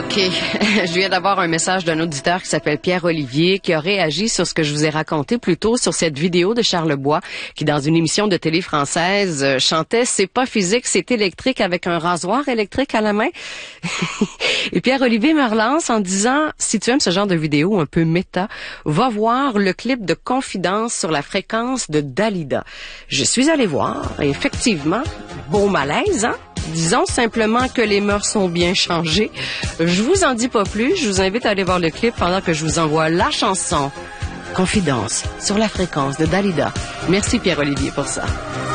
OK. Je viens d'avoir un message d'un auditeur qui s'appelle Pierre-Olivier qui a réagi sur ce que je vous ai raconté plus tôt sur cette vidéo de Charles Bois qui, dans une émission de télé française, chantait « C'est pas physique, c'est électrique » avec un rasoir électrique à la main. Et Pierre-Olivier me relance en disant « Si tu aimes ce genre de vidéo un peu méta, va voir le clip de Confidence sur la fréquence de Dalida. » Je suis allée voir et effectivement, beau malaise, hein? Disons simplement que les mœurs sont bien changées. Je vous en dis pas plus. Je vous invite à aller voir le clip pendant que je vous envoie la chanson Confidence sur la fréquence de Dalida. Merci Pierre-Olivier pour ça.